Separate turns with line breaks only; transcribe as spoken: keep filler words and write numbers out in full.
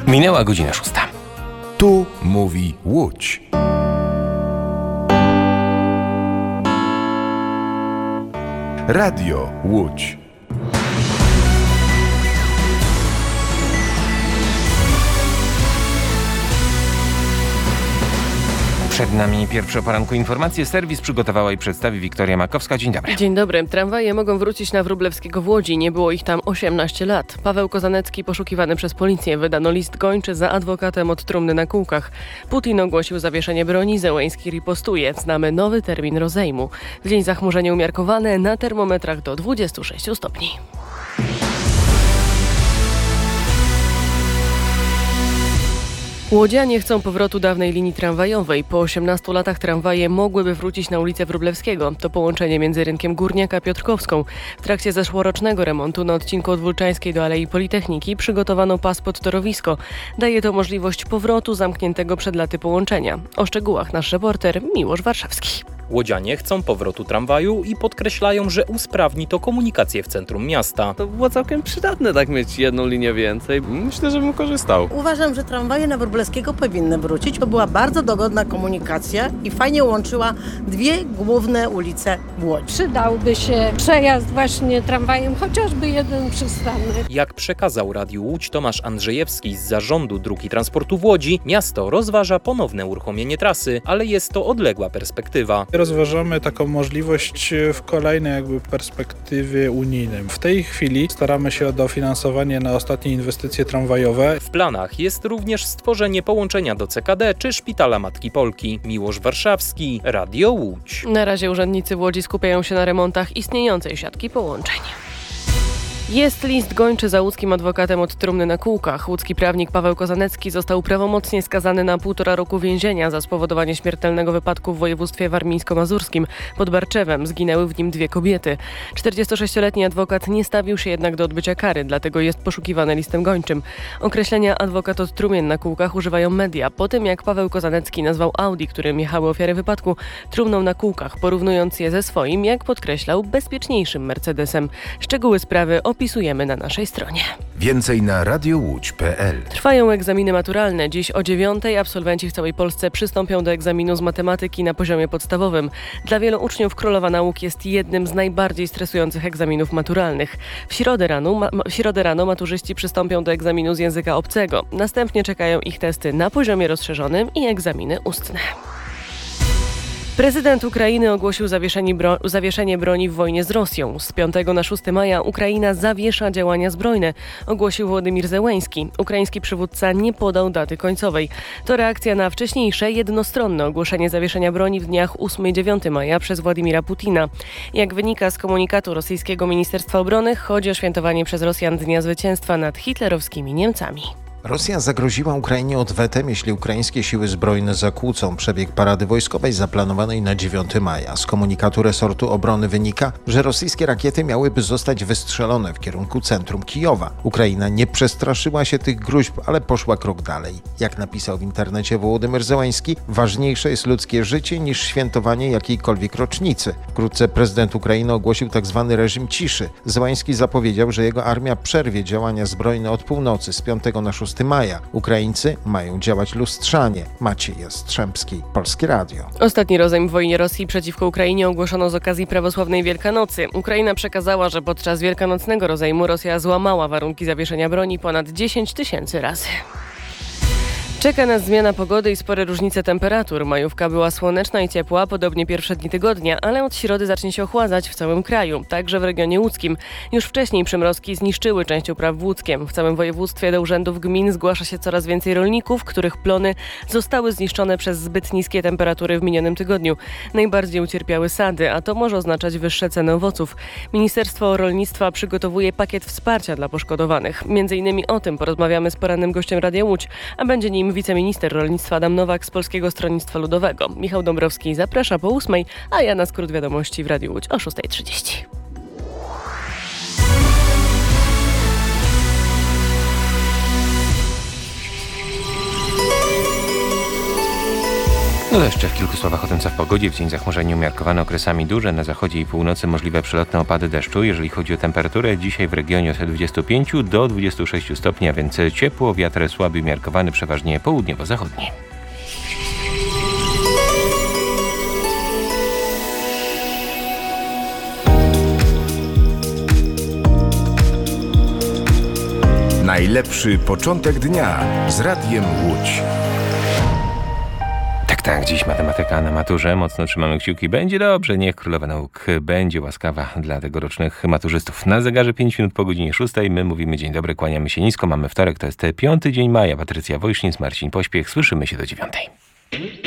Minęła godzina szósta.
Tu mówi Łódź. Radio Łódź.
Przed nami pierwsze o poranku informacje. Serwis przygotowała i przedstawi Wiktoria Makowska. Dzień dobry.
Dzień dobry. Tramwaje mogą wrócić na Wróblewskiego w Łodzi. Nie było ich tam osiemnaście lat. Paweł Kozanecki poszukiwany przez policję. Wydano list gończy za adwokatem od trumny na kółkach. Putin ogłosił zawieszenie broni. Zełenski ripostuje. Znamy nowy termin rozejmu. W dzień zachmurzenie umiarkowane, na termometrach do dwudziestu sześciu stopni. Łodzianie chcą powrotu dawnej linii tramwajowej. Po osiemnastu latach tramwaje mogłyby wrócić na ulicę Wróblewskiego. To połączenie między rynkiem Górniaka a Piotrkowską. W trakcie zeszłorocznego remontu na odcinku od Wólczańskiej do Alei Politechniki przygotowano pas pod torowisko. Daje to możliwość powrotu zamkniętego przed laty połączenia. O szczegółach nasz reporter Miłosz Warszawski.
Łodzianie chcą powrotu tramwaju i podkreślają, że usprawni to komunikację w centrum miasta.
To było całkiem przydatne tak mieć jedną linię więcej. Myślę, że bym korzystał.
Uważam, że tramwaje na Wróblewskiego powinny wrócić. To była bardzo dogodna komunikacja i fajnie łączyła dwie główne ulice w Łodzi.
Przydałby się przejazd właśnie tramwajem, chociażby jeden przystanek.
Jak przekazał Radiu Łódź Tomasz Andrzejewski z Zarządu Dróg i Transportu w Łodzi, miasto rozważa ponowne uruchomienie trasy, ale jest to odległa perspektywa.
Rozważamy taką możliwość w kolejnej jakby perspektywie unijnej. W tej chwili staramy się o dofinansowanie na ostatnie inwestycje tramwajowe.
W planach jest również stworzenie połączenia do C K D czy Szpitala Matki Polki. Miłosz Warszawski, Radio Łódź.
Na razie urzędnicy w Łodzi skupiają się na remontach istniejącej siatki połączeń. Jest list gończy za łódzkim adwokatem od trumny na kółkach. Łódzki prawnik Paweł Kozanecki został prawomocnie skazany na półtora roku więzienia za spowodowanie śmiertelnego wypadku w województwie warmińsko-mazurskim. Pod Barczewem zginęły w nim dwie kobiety. czterdziestosześcioletni adwokat nie stawił się jednak do odbycia kary, dlatego jest poszukiwany listem gończym. Określenia adwokat od trumien na kółkach używają media. Po tym jak Paweł Kozanecki nazwał Audi, którym jechały ofiary wypadku, trumną na kółkach, porównując je ze swoim, jak podkreślał, bezpieczniejszym Mercedesem. Szczegóły sprawy opisujemy na naszej stronie.
Więcej na radiowódź kropka p l.
Trwają egzaminy maturalne. Dziś o dziewiątej absolwenci w całej Polsce przystąpią do egzaminu z matematyki na poziomie podstawowym. Dla wielu uczniów Królowa Nauk jest jednym z najbardziej stresujących egzaminów maturalnych. W środę rano, ma, w środę rano maturzyści przystąpią do egzaminu z języka obcego. Następnie czekają ich testy na poziomie rozszerzonym i egzaminy ustne. Prezydent Ukrainy ogłosił zawieszenie, bro- zawieszenie broni w wojnie z Rosją. Z piątego na szóstego maja Ukraina zawiesza działania zbrojne, ogłosił Wołodymyr Zełenski. Ukraiński przywódca nie podał daty końcowej. To reakcja na wcześniejsze jednostronne ogłoszenie zawieszenia broni w dniach ósmego i dziewiątego maja przez Władimira Putina. Jak wynika z komunikatu rosyjskiego Ministerstwa Obrony, chodzi o świętowanie przez Rosjan Dnia Zwycięstwa nad hitlerowskimi Niemcami.
Rosja zagroziła Ukrainie odwetem, jeśli ukraińskie siły zbrojne zakłócą przebieg parady wojskowej zaplanowanej na dziewiątego maja. Z komunikatu resortu obrony wynika, że rosyjskie rakiety miałyby zostać wystrzelone w kierunku centrum Kijowa. Ukraina nie przestraszyła się tych groźb, ale poszła krok dalej. Jak napisał w internecie Wołodymyr Zełenski, ważniejsze jest ludzkie życie niż świętowanie jakiejkolwiek rocznicy. Wkrótce prezydent Ukrainy ogłosił tzw. reżim ciszy. Zełenski zapowiedział, że jego armia przerwie działania zbrojne od północy z piątego na szóstego maja. Ukraińcy mają działać lustrzanie. Maciej Jastrzębski, Polskie Radio.
Ostatni rozejm w wojnie Rosji przeciwko Ukrainie ogłoszono z okazji prawosławnej Wielkanocy. Ukraina przekazała, że podczas wielkanocnego rozejmu Rosja złamała warunki zawieszenia broni ponad dziesięć tysięcy razy. Czeka nas zmiana pogody i spore różnice temperatur. Majówka była słoneczna i ciepła, podobnie pierwsze dni tygodnia, ale od środy zacznie się ochładzać w całym kraju, także w regionie łódzkim. Już wcześniej przymrozki zniszczyły część upraw w Łódzkiem. W całym województwie do urzędów gmin zgłasza się coraz więcej rolników, których plony zostały zniszczone przez zbyt niskie temperatury w minionym tygodniu. Najbardziej ucierpiały sady, a to może oznaczać wyższe ceny owoców. Ministerstwo Rolnictwa przygotowuje pakiet wsparcia dla poszkodowanych. Między innymi o tym porozmawiamy z porannym gościem Radia Łódź, a będzie nim wiceminister rolnictwa Adam Nowak z Polskiego Stronnictwa Ludowego. Michał Dąbrowski zaprasza po ósmej, a ja na skrót wiadomości w Radiu Łódź o szósta trzydzieści.
No to jeszcze w kilku słowach o tym, co w pogodzie. W dzień zachmurzenie umiarkowane okresami duże. Na zachodzie i północy możliwe przelotne opady deszczu. Jeżeli chodzi o temperaturę, dzisiaj w regionie od dwudziestu pięciu do dwudziestu sześciu stopni, a więc ciepło. Wiatr słaby umiarkowany, przeważnie południowo-zachodni.
Najlepszy początek dnia z Radiem Łódź.
Tak, tak, dziś matematyka na maturze. Mocno trzymamy kciuki. Będzie dobrze, niech Królowa Nauk będzie łaskawa dla tegorocznych maturzystów. Na zegarze pięć minut po godzinie szóstej. My mówimy dzień dobry, kłaniamy się nisko. Mamy wtorek, to jest piąty dzień maja. Patrycja Wojsznic, Marcin Pośpiech. Słyszymy się do dziewiątej.